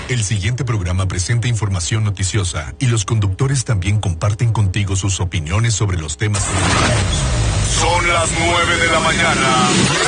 El siguiente programa presenta información noticiosa y los conductores también comparten contigo sus opiniones sobre los temas. Son las 9 de la mañana.